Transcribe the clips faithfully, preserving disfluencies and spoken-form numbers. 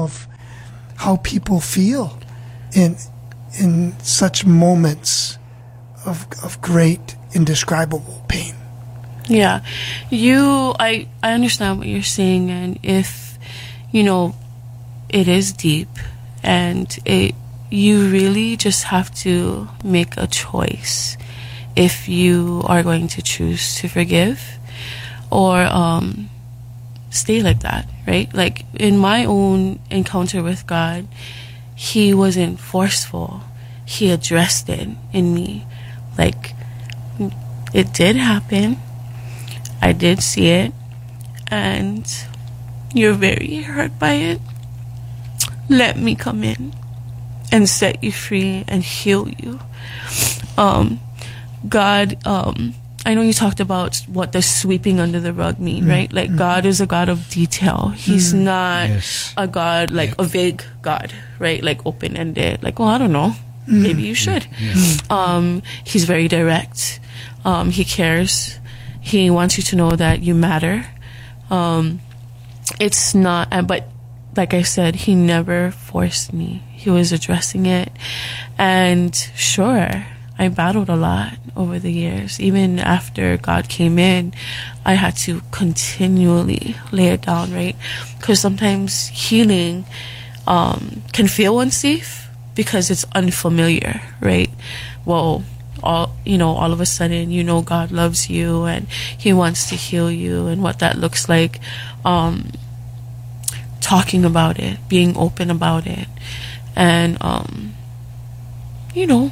of how people feel in in such moments of of great, indescribable pain. Yeah, you. I I understand what you're saying, and if you know, it is deep, and it you really just have to make a choice if you are going to choose to forgive or um, stay like that, right? Like in my own encounter with God, He wasn't forceful. He addressed it in me. Like, it did happen. I did see it. And you're very hurt by it. Let me come in and set you free and heal you. Um, God, um, I know you talked about what the sweeping under the rug mean, mm, right? Like mm. God is a God of detail. He's mm, not yes. a God, like yeah. a vague God, right? Like open-ended, like, oh, I don't know. Mm. Maybe you should. Yeah. Yeah. Um, he's very direct. Um, he cares. He wants you to know that you matter. Um, it's not, but like I said, He never forced me. He was addressing it. And sure, I battled a lot over the years. Even after God came in, I had to continually lay it down, right? Because sometimes healing um, can feel unsafe because it's unfamiliar, right? Well, all you know, all of a sudden, you know, God loves you and He wants to heal you, and what that looks like. Um, talking about it, being open about it, and um, you know.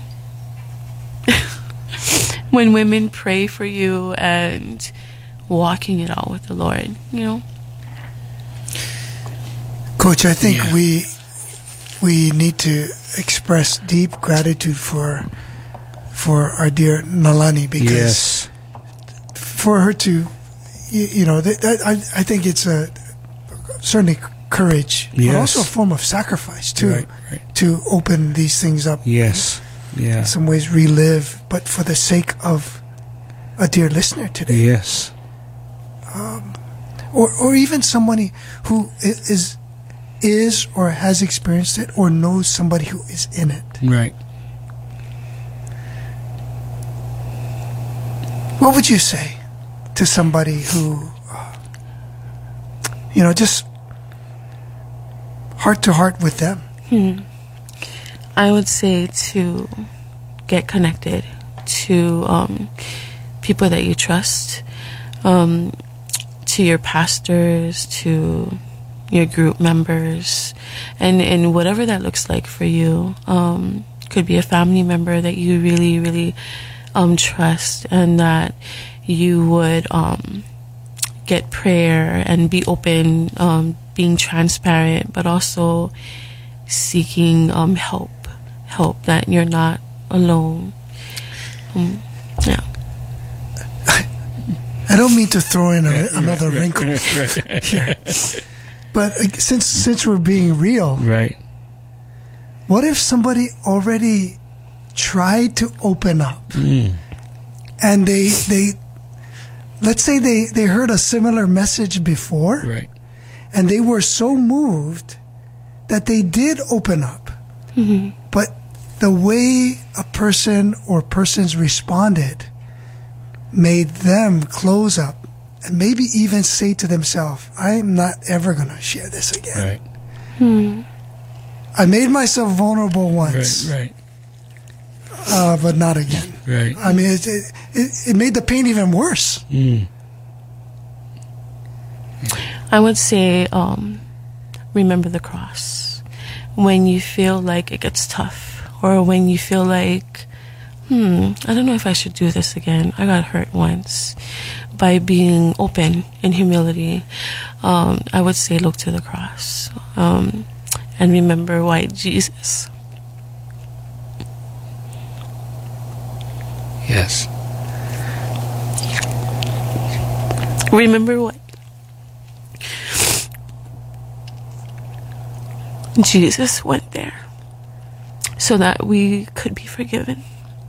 When women pray for you and walking it out with the Lord, you know. Coach, I think yeah. we we need to express deep gratitude for for our dear Nalani, because yes. for her to, you, you know, th- th- I I think it's a certainly courage, yes. but also a form of sacrifice too, right, right. to open these things up. Yes. Yeah. In some ways relive, but for the sake of a dear listener today. Yes. Um, or or even somebody who is is or has experienced it or knows somebody who is in it. Right. What would you say to somebody who, uh, you know, just heart to heart with them? Hmm. I would say to get connected to um, people that you trust, um, to your pastors, to your group members, and, and whatever that looks like for you. Um, could be a family member that you really, really um, trust, and that you would um, get prayer and be open, um, being transparent, but also seeking um, help. Help that you're not alone. Um, yeah. I don't mean to throw in a, right, another right, wrinkle right, right. here, but uh, since since we're being real, right? What if somebody already tried to open up, mm. and they they let's say they they heard a similar message before, right? And they were so moved that they did open up, mm-hmm. but the way a person or persons responded made them close up and maybe even say to themselves, I'm not ever going to share this again. Right. Hmm. I made myself vulnerable once. Right, right. Uh, but not again. Right. I mean, it, it, it made the pain even worse. Mm. I would say, um, remember the cross. When you feel like it gets tough, or when you feel like, hmm, I don't know if I should do this again. I got hurt once. By being open in humility, um, I would say look to the cross. Um, and remember why Jesus. Yes. Remember what Jesus went there so that we could be forgiven.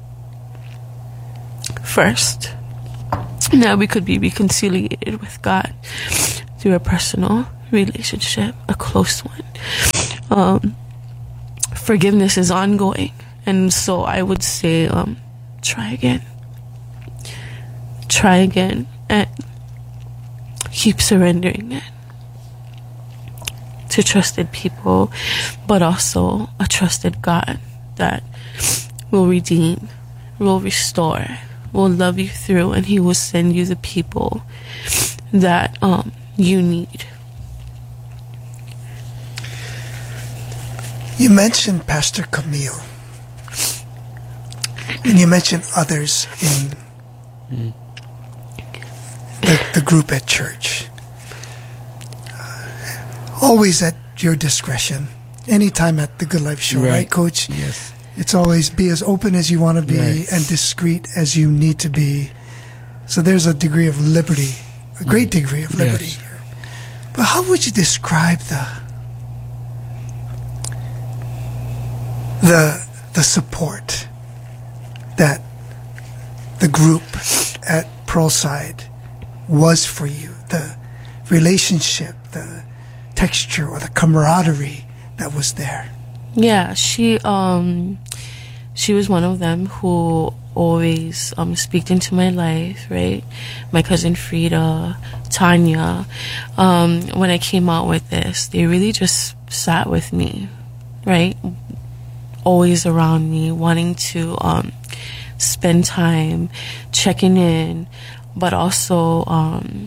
First, now we could be reconciliated with God through a personal relationship, a close one. um, forgiveness is ongoing. And so I would say, um, try again. Try again. And keep surrendering it to trusted people, but also a trusted God that will redeem, will restore, will love you through, and He will send you the people that um, you need. You mentioned Pastor Camille, and you mentioned others in mm. the, the group at church. Uh, always at your discretion. Anytime at the Good Life Show, right, right Coach? Yes. It's always be as open as you want to be right. and discreet as you need to be. So there's a degree of liberty, a great mm. degree of liberty yes. here. But how would you describe the the the support that the group at Pearlside was for you? The relationship, the texture, or the camaraderie that was there? Yeah, she um she was one of them who always um speaked into my life, right? My cousin Frida, Tanya. Um, when I came out with this, they really just sat with me, right? Always around me, wanting to um spend time checking in, but also um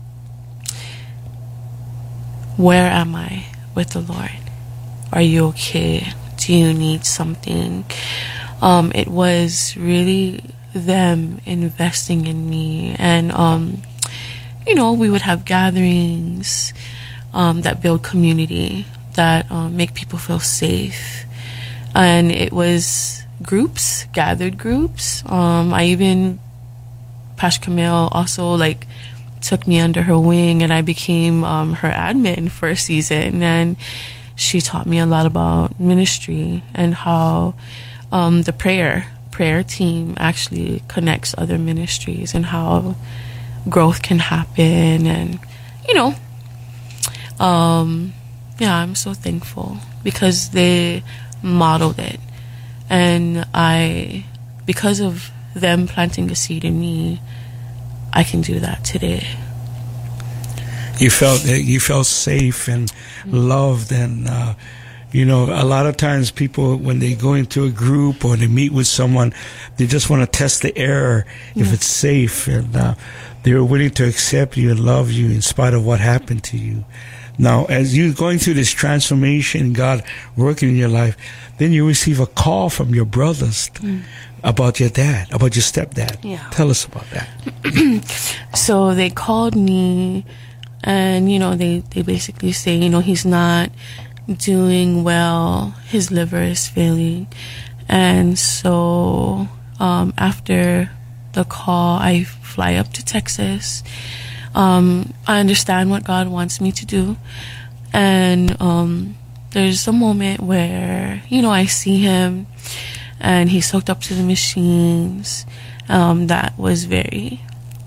where am I with the Lord? Are you okay? Do you need something? Um, it was really them investing in me. And, um, you know, we would have gatherings um, that build community, that um, make people feel safe. And it was groups, gathered groups. Um, I even, Pastor Camille also, like, took me under her wing, and I became um, her admin for a season. And she taught me a lot about ministry and how um, the prayer prayer team actually connects other ministries, and how growth can happen. And, you know, um, yeah, I'm so thankful because they modeled it. And I, because of them planting a seed in me, I can do that today. You felt you felt safe and loved, and uh, you know, a lot of times people, when they go into a group or they meet with someone, they just want to test the air if it's safe, and uh, they're willing to accept you and love you in spite of what happened to you. Now, as you're going through this transformation, God working in your life, then you receive a call from your brothers mm. about your dad, about your stepdad. Yeah. Tell us about that. So they called me. And, you know, they, they basically say, you know, he's not doing well. His liver is failing. And so um, after the call, I fly up to Texas. Um, I understand what God wants me to do. And um, there's a moment where, you know, I see him and he's hooked up to the machines. Um, that was very...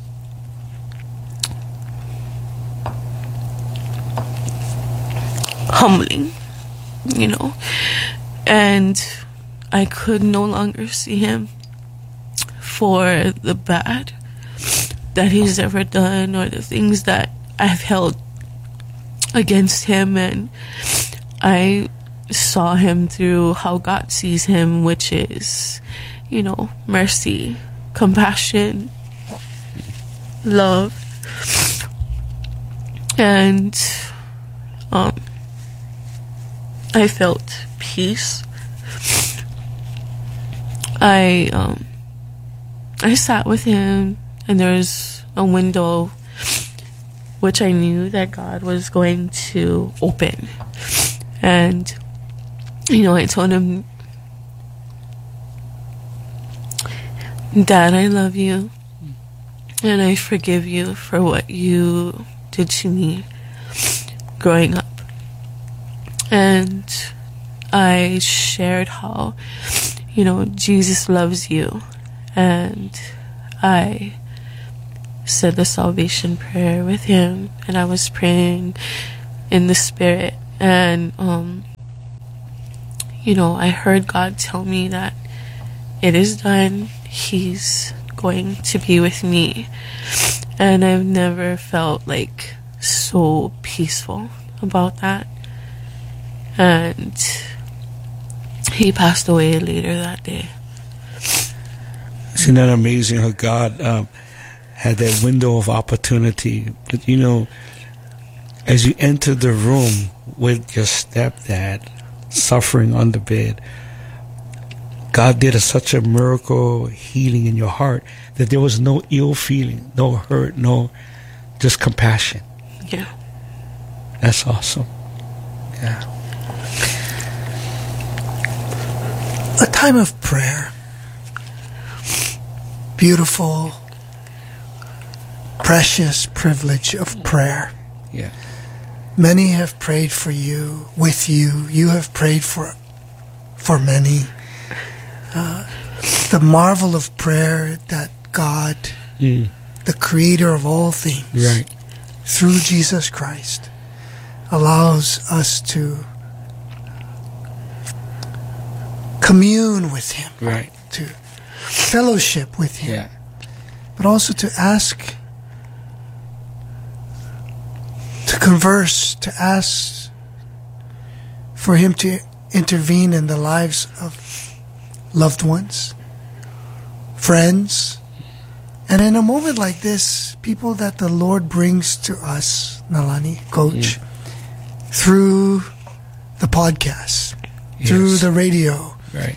humbling, you know, and I could no longer see him for the bad that he's ever done or the things that I've held against him. And I saw him through how God sees him, which is, you know, mercy, compassion, love, and um I felt peace. I um I sat with him, and there was a window which I knew that God was going to open. And, you know, I told him, Dad, I love you, and I forgive you for what you did to me growing up. And I shared how, you know, Jesus loves you. And I said the salvation prayer with him, and I was praying in the spirit. And um, you know, I heard God tell me that it is done. He's going to be with me. And I've never felt like so peaceful about that. And he passed away later that day. Isn't that amazing how God um, had that window of opportunity? But, you know, as you enter the room with your stepdad suffering on the bed, God did a, such a miracle healing in your heart that there was no ill feeling, no hurt, no, just compassion. Yeah. That's awesome. Yeah. A time of prayer. Beautiful, precious privilege of prayer. Yeah. Many have prayed for you, with you. You have prayed for for many. Uh, the marvel of prayer that God, Mm. the creator of all things, Right. through Jesus Christ, allows us to commune with Him, Right. to fellowship with Him, Yeah. but also to ask, to converse, to ask for Him to intervene in the lives of loved ones, friends, and in a moment like this, people that the Lord brings to us, Nalani, Coach, Mm. through the podcast, through Yes. the radio, Right.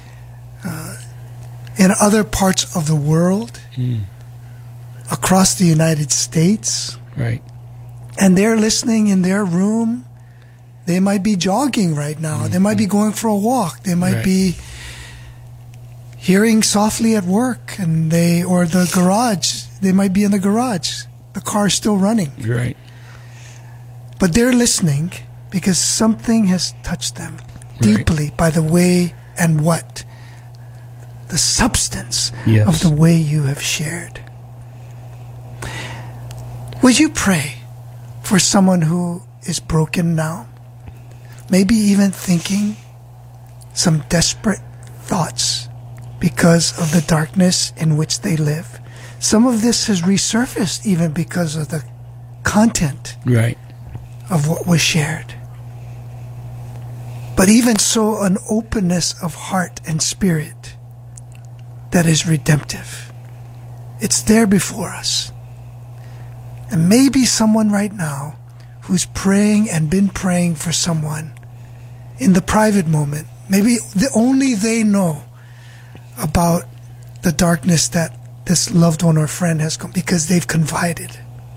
in other parts of the world, Mm. across the United States, Right. and they're listening in their room. They might be jogging right now. They might be going for a walk. They might Right. be hearing softly at work, and they or the garage. They might be in the garage. The car's still running, Right. but they're listening because something has touched them Right. deeply by the way and what the substance Yes. of the way you have shared. Would you pray for someone who is broken now? Maybe even thinking some desperate thoughts because of the darkness in which they live. Some of this has resurfaced even because of the content Right. of what was shared. But even so, an openness of heart and spirit that is redemptive. It's there before us. And maybe someone right now who's praying and been praying for someone in the private moment, maybe the, only they know about the darkness that this loved one or friend has come because they've confided.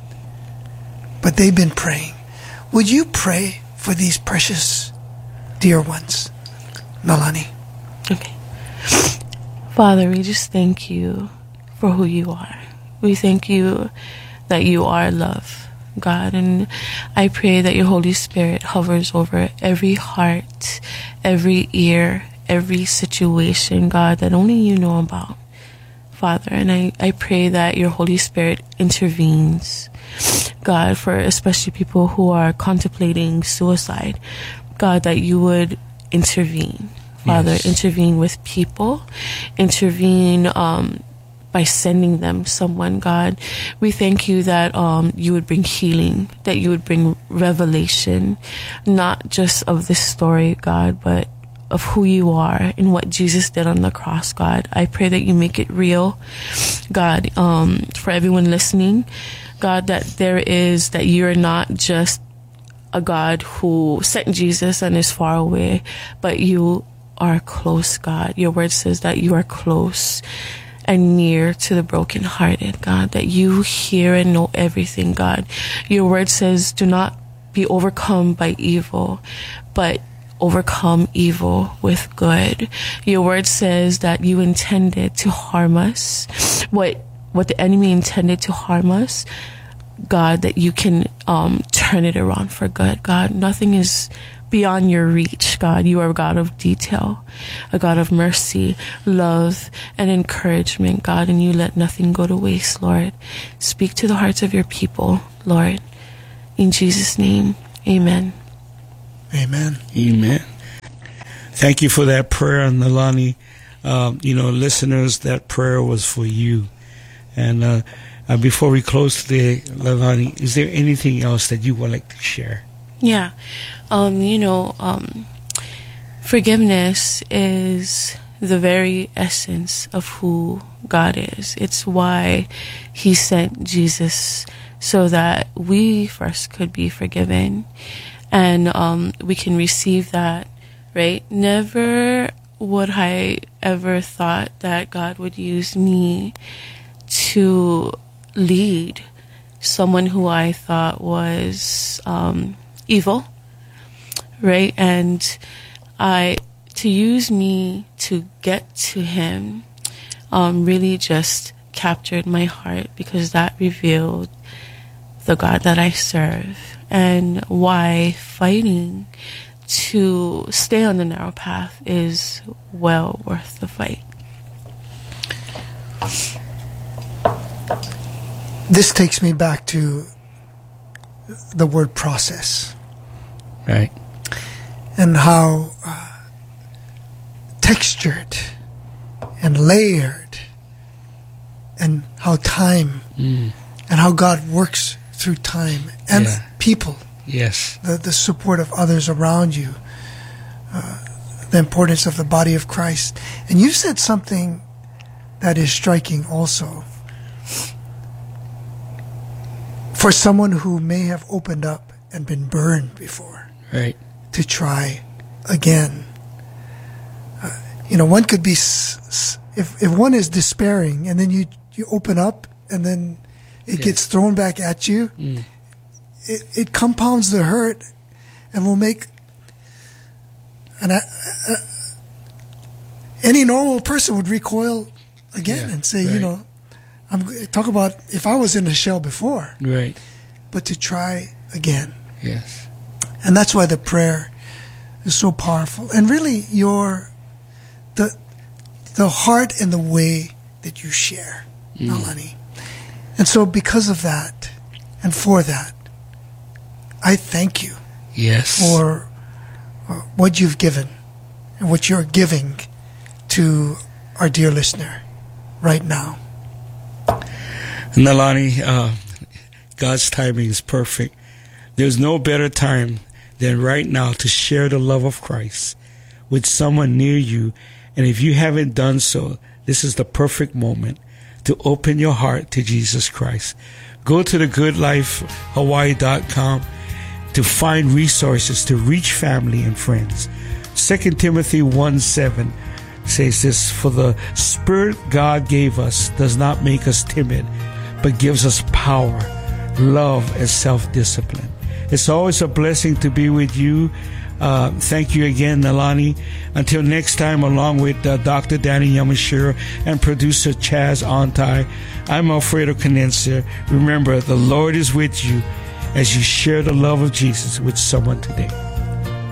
But they've been praying. Would you pray for these precious dear ones? Nalani. Okay. Father, we just thank you for who you are. We thank you that you are love, God. And I pray that your Holy Spirit hovers over every heart, every ear, every situation, God, that only you know about, Father. And I, I pray that your Holy Spirit intervenes, God, for especially people who are contemplating suicide, God, that you would intervene, Father, Yes. intervene with people, intervene um, by sending them someone, God. We thank you that um, you would bring healing, that you would bring revelation, not just of this story, God, but of who you are and what Jesus did on the cross, God. I pray that you make it real, God, um, for everyone listening, God, that there is, that you're not just a God who sent Jesus and is far away, but you are close, God. Your word says that you are close and near to the brokenhearted, God, that you hear and know everything, God. Your word says, do not be overcome by evil, but overcome evil with good. Your word says that you intended to harm us, what what the enemy intended to harm us, God, that you can um, turn it around for good, God. Nothing is beyond your reach, God. You are a God of detail, a God of mercy, love, and encouragement, God, and you let nothing go to waste, Lord. Speak to the hearts of your people, Lord. In Jesus' name, amen. Amen. Amen. Thank you for that prayer, Nalani. Um, you know, listeners, that prayer was for you. And uh, uh, before we close today, Nalani, is there anything else that you would like to share? Yeah. Um, you know, um, forgiveness is the very essence of who God is. It's why he sent Jesus, so that we first could be forgiven, and um, we can receive that, right? Never would I ever thought that God would use me to lead someone who I thought was um, evil, right? And I to use me to get to him um, really just captured my heart, because that revealed the God that I serve, and why fighting to stay on the narrow path is well worth the fight. This takes me back to the word process. Right. And how uh, textured and layered, and how time Mm. and how God works through time and Yeah. people, Yes. the, the support of others around you, uh, the importance of the body of Christ. And you said something that is striking also. For someone who may have opened up and been burned before, Right. to try again. Uh, you know, one could be, s- s- if, if one is despairing and then you, you open up and then it Yeah. gets thrown back at you, Mm. it, it compounds the hurt and will make an, uh, uh, any normal person would recoil again Yeah, and say, you right. know, I'm talk about if I was in the shell before, Right. but to try again. Yes. And that's why the prayer is so powerful. And really your the the heart and the way that you share, Mm. Nalani. And so because of that and for that, I thank you Yes. for uh, what you've given and what you're giving to our dear listener right now. Nalani, uh, God's timing is perfect. There's no better time than right now to share the love of Christ with someone near you. And if you haven't done so, this is the perfect moment to open your heart to Jesus Christ. Go to the good life hawaii dot com to find resources to reach family and friends. Second Timothy one seven says this, for the Spirit God gave us does not make us timid, but gives us power, love, and self-discipline. It's always a blessing to be with you. Uh, thank you again, Nalani. Until next time, along with uh, Doctor Danny Yamashiro and producer Chaz Ontai, I'm Alfredo Canenza. Remember, the Lord is with you as you share the love of Jesus with someone today.